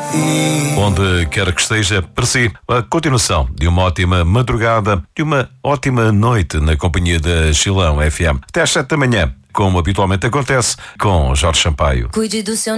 Onde quer que esteja, para si, a continuação de uma ótima madrugada, de uma ótima noite na companhia da Chilão FM. Até às 7 da manhã, como habitualmente acontece, com Jorge Sampaio. Cuide do seu